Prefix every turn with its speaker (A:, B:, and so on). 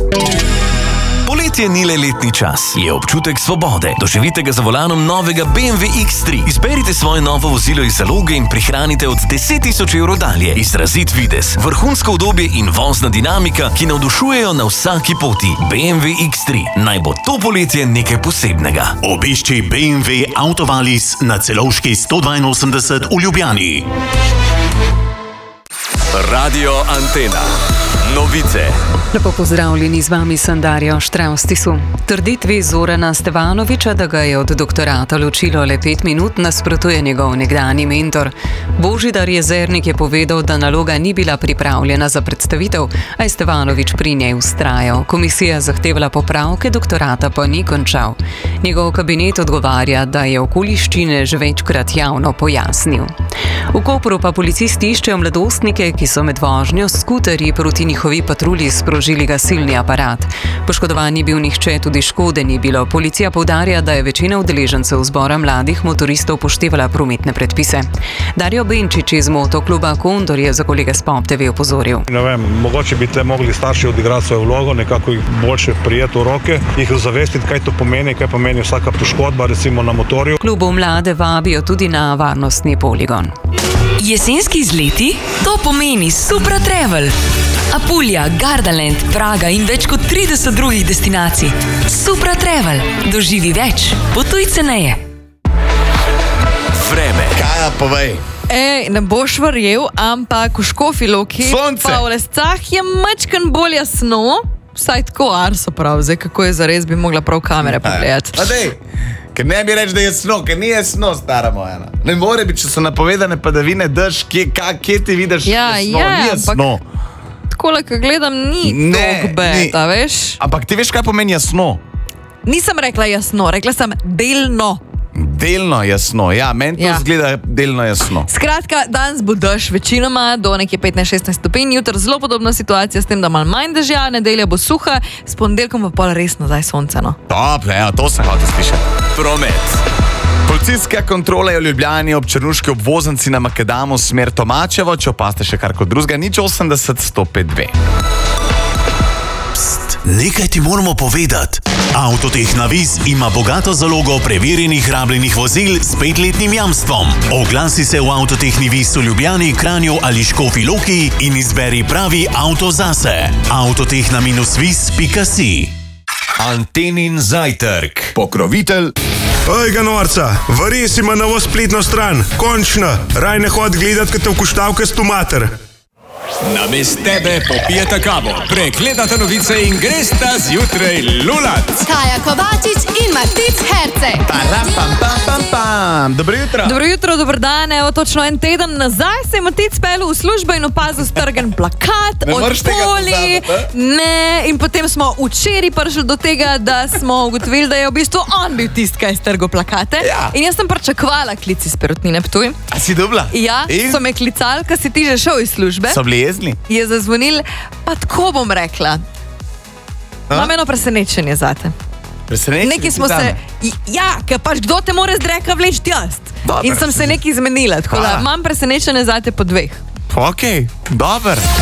A: Poletje ni le letni čas, je občutek svobode. Doživite ga za volanom novega BMW X3. Izberite svoje novo vozilo iz zaloge in prihranite od 10.000 evrov dalje. Izrazit videz, vrhunsko udobje in vozna dinamika, ki navdušujejo na vsaki poti. BMW X3. Naj bo to poletje nekaj posebnega.
B: Obišči BMW Autovalis na Celovški 182 v Ljubljani.
A: Radio Antena. Novice.
C: Lepo pozdravljeni, z vami sem Darja Štravstisu. Trditvi Zorana Stevanovića, da ga je od doktorata ločilo le 5 minut, nasprotuje njegov nekdanji mentor. Božidar Jezernik je povedal, da naloga ni bila pripravljena za predstavitev, a je Stevanović pri njej vztrajal. Komisija zahtevala popravke, doktorata pa ni končal. Njegov kabinet odgovarja, da je okoliščine že večkrat javno pojasnil. V Kopru pa policisti iščejo mladostnike, ki so med vožnjo s skuterji proti njihovi patrulji sprožili gasilni aparat. Poškodovan ni bil nihče, tudi škode ni bilo. Policija poudarja, da je večina udeležencev zbora mladih motoristov upoštevala prometne predpise. Darjo Benčič iz motokluba Kondor je za kolege s Pop TV opozoril.
D: Ne vem, mogoče bi te mogli starši odigrati svojo vlogo, nekako jih boljše prijeti v roke, jih ozavestiti, kaj to pomeni, kaj pomeni vsaka poškodba, recimo na motorju.
C: Klubu mlade vabijo tudi na varnostni poligon.
E: Jesenski izleti? To pomeni Supra Travel. Apulja, Gardaland, Praga in več kot 30 drugih destinacij. Supra Travel. Doživi več. Potuj ceneje.
A: Vreme.
F: Kaja, povej.
G: Ne boš verjel, ampak v Škofji Loki pa v Lescah je majčken bolj jasno. Vsaj tako Arso prav, zdaj kako je zares, bi mogla prav kamere pogledati.
F: Ker ne bi reči, da je sno, ker ni jasno, stara moja. Ne more biti, če so napovedane padavine, daš, kje ti vidiš jasno, ni jasno.
G: Takole, ko gledam, ni tog beta, veš?
F: Ampak ti veš, kaj pomeni jasno?
G: Nisem rekla jasno, rekla sem delno.
F: Delno jasno, ja, meni to zgleda delno jasno.
G: Skratka, danes bo dež večinoma do nekje 15-16 stopinj, jutri zelo podobna situacija s tem, da malo manj dežja, nedelja bo suha, s ponedeljkom pa pol res nazaj sonce, no.
F: Dobro, ja, to sem hotel slišati.
A: Promet.
F: Policijska kontrola je v Ljubljani ob Črnuški obvoznici na Makedamu smer Tomačevo, če opaste še kar kot drugega, nič 80 105 2.
B: Nekaj ti moramo povedati. Avtotehna Viz ima bogato zalogo preverjenih rabljenih vozil s 5-letnim jamstvom. Oglasi se v Avtotehni Viz v Ljubljani, Kranju ali Škofji Loki in izberi pravi avto zase. Avtotehna-viz.si.
A: Antenin zajtrk.
H: Pokrovitelj. Ojga norca, varis ima novo spletno stran. Končno, raj ne hod gledat, kad te vkuštavke s tomater.
A: Namest tebe popijete kavo, pregledate novice in gresta zjutraj lulat.
I: Kaja Kovačič in Matic Herce.
F: Dobro jutro.
G: Dobro jutro, dober dan. Evo, točno en teden nazaj se je Matic pelil v službo in opazil strgan plakat od Poli. Ne, in potem smo včeraj prišli do tega, da smo ugotovili, da je v bistvu on bil tist, kaj je strgal plakate.
F: Ja.
G: In jaz sem pričakovala klic iz Perutnine Ptuj.
F: A si dobila?
G: Ja, so me klicali, ko si ti že šel iz službe.
F: So bili jezni?
G: Je zazvonil, pa tako bom rekla. Imam eno presenečenje zate.
F: Presenečenje?
G: Nekaj smo se... Ja, ker pač kdo te more z dreka vleči jaz. In sem se nekaj zmenila, tako da imam presenečenje zate po 2.
F: Okej, dober.